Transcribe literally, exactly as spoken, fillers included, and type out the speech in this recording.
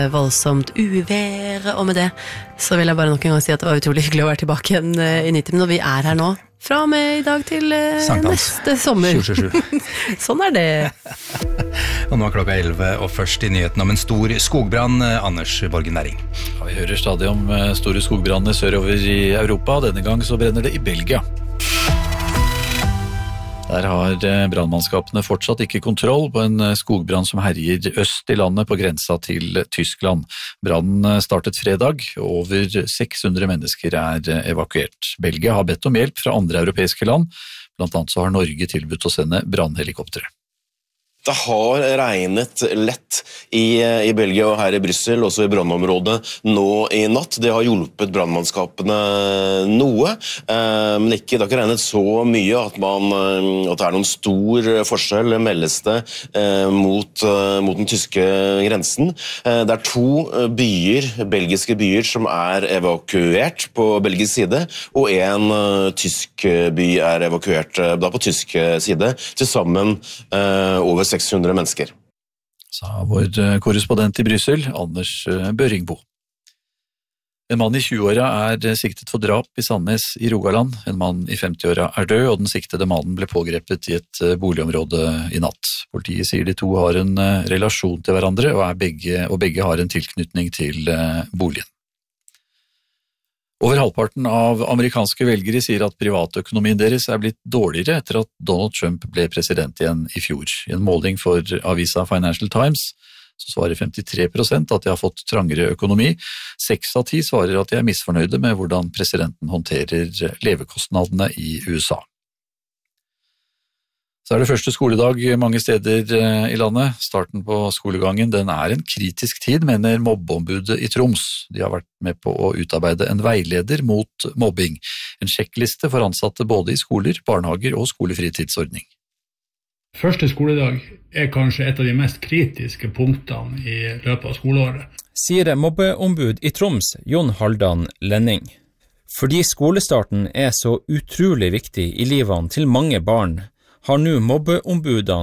voldsomt uvær, og med det så vil jeg bare nok en gang si at det var utrolig hyggelig å være tilbake igjen i Nitimen, og vi er her nå fra og med i dag til neste sommer. sju sju sju. Sånn er det. Og nå er klokka elleve, og først i nyheten om en stor skogbrann, Anders Borgen Næring. Ja, vi hører stadig om store skogbranner sørover i Europa, og denne gang så brenner det i Belgia. Der har brannmannskapene fortsatt ikke kontroll på en skogbrann som herjer øst i landet på grensa til Tyskland. Brannen startet fredag, og over seks hundre mennesker er evakuert. Belgia har bedt om hjelp fra andre europeiske land, blant annet så har Norge tilbudt å sende brannhelikoptere. Det har regnet lett i, i Belgia og her i Bryssel, også i brannområdet nå i natt. Det har hjulpet brannmannskapene noe, eh, men ikke, det har ikke regnet så mye at, man, at det er noen stor forskjell, meldes det, eh, mot, mot den tyske grensen. Eh, det er to byer, belgiske byer, som er evakuert på belgisk side, og en uh, tysk by er evakuert uh, da på tysk side, til sammen uh, over seks hundre mennesker. Sa vår korrespondent i Bryssel, Anders Børingbo. En mann i tjueåra er siktet for drap i Sandnes i Rogaland. En mann i femtiåra er død, og den siktede mannen ble pågrepet i et boligområde i natt. Politiet sier de to har en relasjon til hverandre, og, er begge, og begge har en tilknytning til boligen. Over halvparten av amerikanske velgere sier at privatøkonomien deres er blitt dårligere etter at Donald Trump ble president igjen i fjor. I en måling for avisa Financial Times så svarer femtitre prosent at de har fått trangere økonomi. Seks av ti svarer at de er misfornøyde med hvordan presidenten håndterer levekostnadene i U S A. Så er det første skoledag mange steder i landet. Starten på skolegangen den er en kritisk tid, mener mobbeombudet i Troms. De har vært med på å utarbeide en veileder mot mobbing. En sjekkliste for ansatte både i skoler, barnehager og skolefritidsordning. Første skoledag er kanskje et av de mest kritiske punktene i løpet av skoleåret. Sier mobbeombud i Troms, Jon Haldan Lenning. Fordi skolestarten er så utrolig viktig i livene til mange barn, har nå mobbeombudene